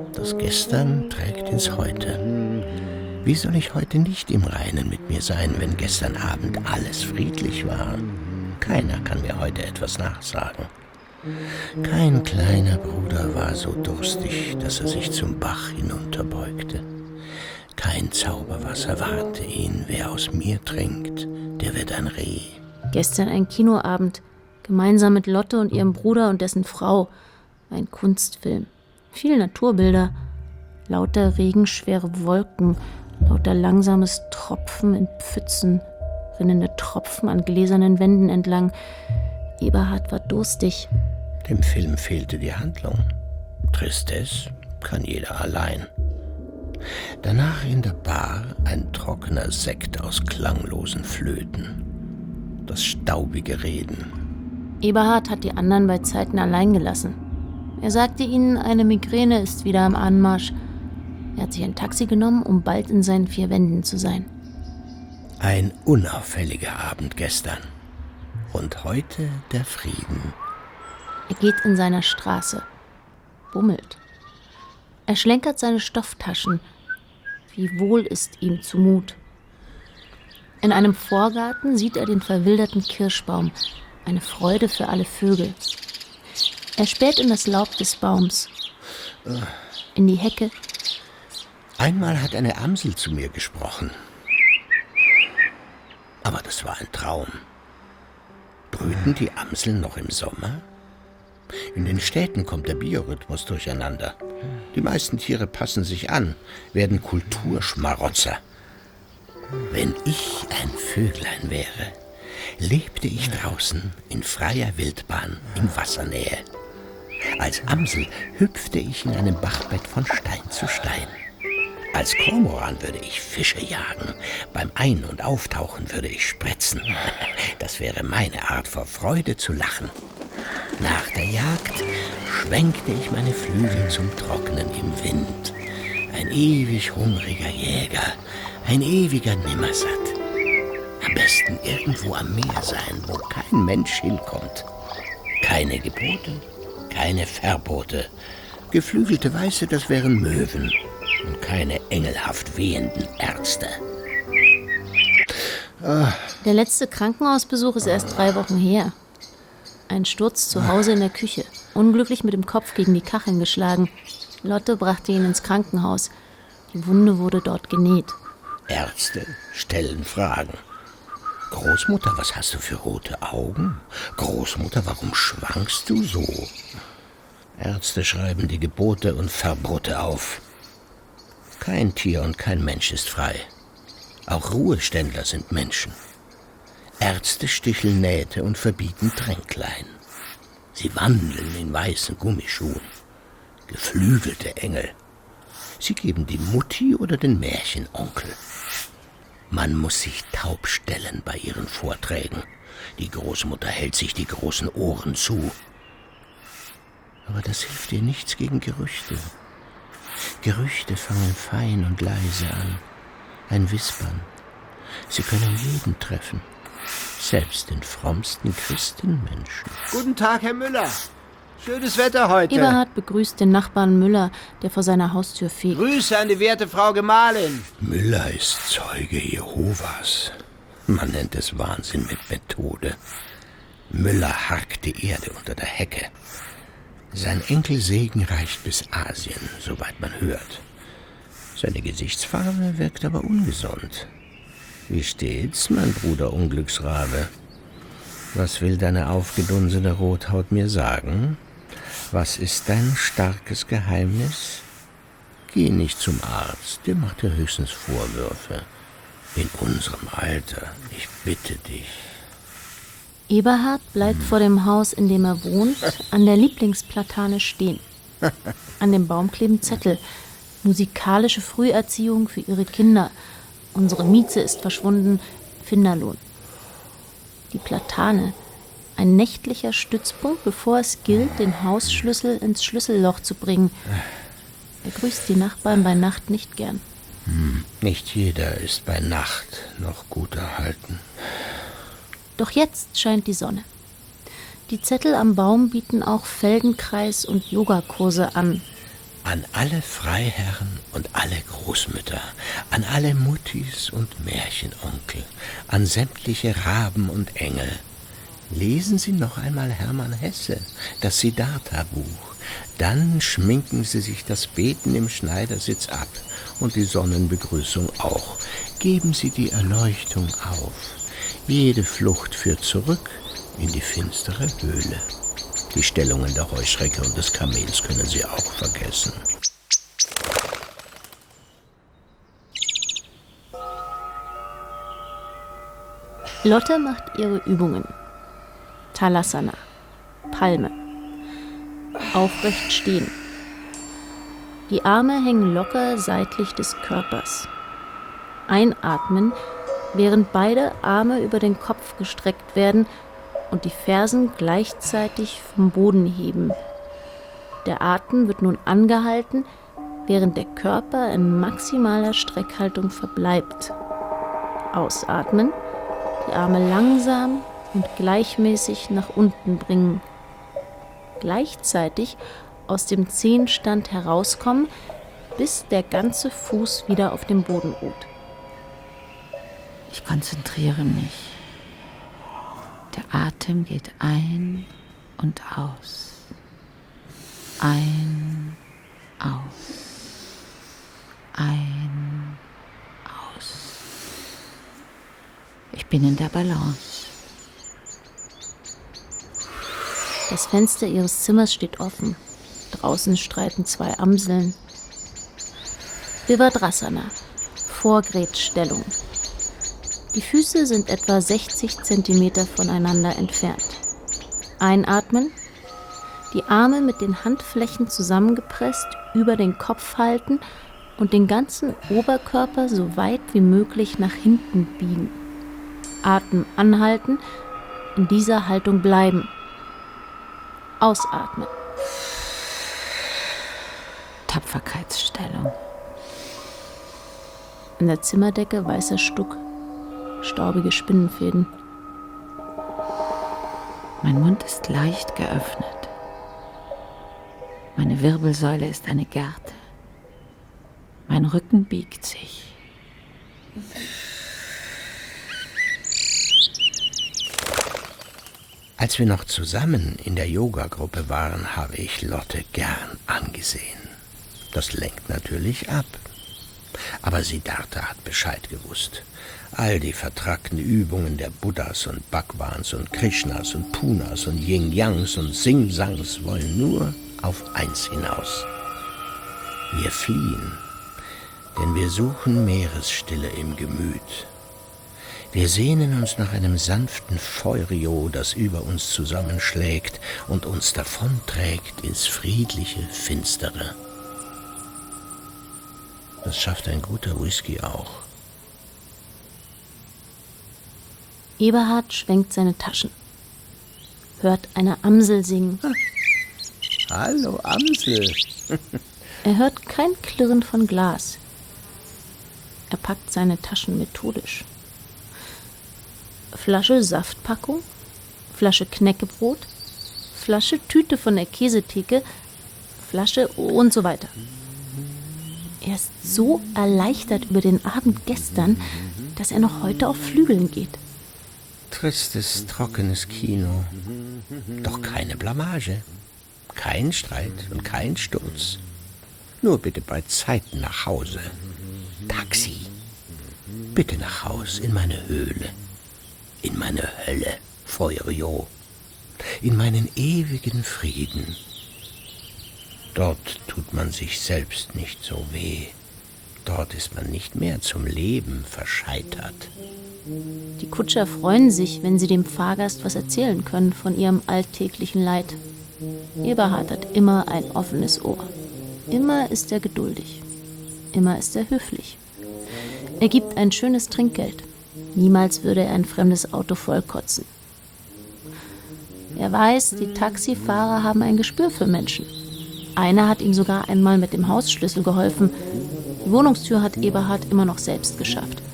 Das Gestern trägt ins Heute. Wie soll ich heute nicht im Reinen mit mir sein, wenn gestern Abend alles friedlich war? Keiner kann mir heute etwas nachsagen. Kein kleiner Bruder war so durstig, dass er sich zum Bach hinunterbeugte. Kein Zauberwasser warnte ihn, wer aus mir trinkt, der wird ein Reh. Gestern ein Kinoabend, gemeinsam mit Lotte und ihrem Bruder und dessen Frau. Ein Kunstfilm. Viele Naturbilder. Lauter regenschwere Wolken, lauter langsames Tropfen in Pfützen, rinnende Tropfen an gläsernen Wänden entlang. Eberhard war durstig. Dem Film fehlte die Handlung. Tristesse kann jeder allein. Danach in der Bar ein trockener Sekt aus klanglosen Flöten. Das staubige Reden. Eberhard hat die anderen bei Zeiten allein gelassen. Er sagte ihnen, eine Migräne ist wieder am Anmarsch. Er hat sich ein Taxi genommen, um bald in seinen 4 Wänden zu sein. Ein unauffälliger Abend gestern. Und heute der Frieden. Er geht in seiner Straße, bummelt. Er schlenkert seine Stofftaschen. Wie wohl ist ihm zumut. In einem Vorgarten sieht er den verwilderten Kirschbaum, eine Freude für alle Vögel. Er späht in das Laub des Baums, in die Hecke. Einmal hat eine Amsel zu mir gesprochen. Aber das war ein Traum. Brüten die Amseln noch im Sommer? In den Städten kommt der Biorhythmus durcheinander. Die meisten Tiere passen sich an, werden Kulturschmarotzer. Wenn ich ein Vöglein wäre, lebte ich draußen in freier Wildbahn in Wassernähe. Als Amsel hüpfte ich in einem Bachbett von Stein zu Stein. Als Kormoran würde ich Fische jagen. Beim Ein- und Auftauchen würde ich spretzen. Das wäre meine Art, vor Freude zu lachen. Nach der Jagd schwenkte ich meine Flügel zum Trocknen im Wind. Ein ewig hungriger Jäger, ein ewiger Nimmersatt. Am besten irgendwo am Meer sein, wo kein Mensch hinkommt. Keine Gebote, keine Verbote. Geflügelte Weiße, das wären Möwen. Und keine engelhaft wehenden Ärzte. Der letzte Krankenhausbesuch ist erst 3 Wochen her. Ein Sturz zu Hause in der Küche. Unglücklich mit dem Kopf gegen die Kacheln geschlagen. Lotte brachte ihn ins Krankenhaus. Die Wunde wurde dort genäht. Ärzte stellen Fragen. Großmutter, was hast du für rote Augen? Großmutter, warum schwankst du so? Ärzte schreiben die Gebote und Verbote auf. Kein Tier und kein Mensch ist frei. Auch Ruheständler sind Menschen. Ärzte sticheln Nähte und verbieten Tränklein. Sie wandeln in weißen Gummischuhen. Geflügelte Engel. Sie geben die Mutti oder den Märchenonkel. Man muss sich taub stellen bei ihren Vorträgen. Die Großmutter hält sich die großen Ohren zu. Aber das hilft ihr nichts gegen Gerüchte. Gerüchte fangen fein und leise an. Ein Wispern. Sie können jeden treffen. Selbst den frommsten Christenmenschen. Guten Tag, Herr Müller. Schönes Wetter heute. Eberhard begrüßt den Nachbarn Müller, der vor seiner Haustür fegt. Grüße an die werte Frau Gemahlin. Müller ist Zeuge Jehovas. Man nennt es Wahnsinn mit Methode. Müller harkt die Erde unter der Hecke. Sein Enkelsegen reicht bis Asien, soweit man hört. Seine Gesichtsfarbe wirkt aber ungesund. Wie steht's, mein Bruder Unglücksrabe? Was will deine aufgedunsene Rothaut mir sagen? Was ist dein starkes Geheimnis? Geh nicht zum Arzt, der macht dir höchstens Vorwürfe. In unserem Alter, ich bitte dich. Eberhard bleibt vor dem Haus, in dem er wohnt, an der Lieblingsplatane stehen. An dem Baum kleben Zettel. Musikalische Früherziehung für ihre Kinder. Unsere Mieze ist verschwunden. Finderlohn. Die Platane. Ein nächtlicher Stützpunkt, bevor es gilt, den Hausschlüssel ins Schlüsselloch zu bringen. Er grüßt die Nachbarn bei Nacht nicht gern. Nicht jeder ist bei Nacht noch gut erhalten. Doch jetzt scheint die Sonne. Die Zettel am Baum bieten auch Feldenkreis und Yogakurse an. An alle Freiherren und alle Großmütter, an alle Muttis und Märchenonkel, an sämtliche Raben und Engel. Lesen Sie noch einmal Hermann Hesse, das Siddhartha-Buch. Dann schminken Sie sich das Beten im Schneidersitz ab und die Sonnenbegrüßung auch. Geben Sie die Erleuchtung auf. Jede Flucht führt zurück in die finstere Höhle. Die Stellungen der Heuschrecke und des Kamels können Sie auch vergessen. Lotte macht ihre Übungen. Talasana, Palme. Aufrecht stehen. Die Arme hängen locker seitlich des Körpers. Einatmen, während beide Arme über den Kopf gestreckt werden und die Fersen gleichzeitig vom Boden heben. Der Atem wird nun angehalten, während der Körper in maximaler Streckhaltung verbleibt. Ausatmen, die Arme langsam und gleichmäßig nach unten bringen. Gleichzeitig aus dem Zehenstand herauskommen, bis der ganze Fuß wieder auf dem Boden ruht. Ich konzentriere mich. Der Atem geht ein und aus. Ein, aus. Ein, aus. Ich bin in der Balance. Das Fenster ihres Zimmers steht offen. Draußen streiten 2 Amseln. Virabhadrasana, Vorgrätstellung. Die Füße sind etwa 60 cm voneinander entfernt. Einatmen, die Arme mit den Handflächen zusammengepresst über den Kopf halten und den ganzen Oberkörper so weit wie möglich nach hinten biegen. Atem anhalten, in dieser Haltung bleiben. Ausatmen. Tapferkeitsstellung. An der Zimmerdecke weißer Stuck, staubige Spinnenfäden. Mein Mund ist leicht geöffnet. Meine Wirbelsäule ist eine Gerte. Mein Rücken biegt sich. Als wir noch zusammen in der Yoga-Gruppe waren, habe ich Lotte gern angesehen. Das lenkt natürlich ab. Aber Siddhartha hat Bescheid gewusst. All die vertrackten Übungen der Buddhas und Bhagwans und Krishnas und Punas und Yin-Yangs und Sing-Sangs wollen nur auf eins hinaus. Wir fliehen, denn wir suchen Meeresstille im Gemüt. Wir sehnen uns nach einem sanften Feurio, das über uns zusammenschlägt und uns davonträgt ins friedliche Finstere. Das schafft ein guter Whisky auch. Eberhard schwenkt seine Taschen, hört eine Amsel singen. Hallo, Amsel. Er hört kein Klirren von Glas. Er packt seine Taschen methodisch. Flasche Saftpackung, Flasche Knäckebrot, Flasche Tüte von der Käsetheke, Flasche und so weiter. Er ist so erleichtert über den Abend gestern, dass er noch heute auf Flügeln geht. Tristes, trockenes Kino. Doch keine Blamage. Kein Streit und kein Sturz. Nur bitte bei Zeiten nach Hause. Taxi. Bitte nach Haus in meine Höhle. In meine Hölle, Feurio. In meinen ewigen Frieden. Dort tut man sich selbst nicht so weh. Dort ist man nicht mehr zum Leben verscheitert. Die Kutscher freuen sich, wenn sie dem Fahrgast was erzählen können von ihrem alltäglichen Leid. Eberhard hat immer ein offenes Ohr. Immer ist er geduldig. Immer ist er höflich. Er gibt ein schönes Trinkgeld. Niemals würde er ein fremdes Auto vollkotzen. Er weiß, die Taxifahrer haben ein Gespür für Menschen. Einer hat ihm sogar einmal mit dem Hausschlüssel geholfen. Die Wohnungstür hat Eberhard immer noch selbst geschafft.